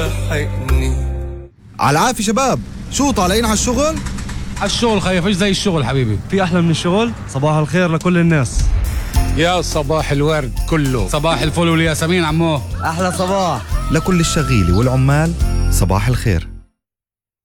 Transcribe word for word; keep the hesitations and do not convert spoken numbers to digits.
لحقني. على العافية شباب، شو طالعين على الشغل؟ على الشغل خيف، ايش زي الشغل حبيبي؟ في أحلى من الشغل؟ صباح الخير لكل الناس. يا صباح الورد كله، صباح الفل والياسمين عمو. أحلى صباح لكل الشغيلة والعمال صباح الخير.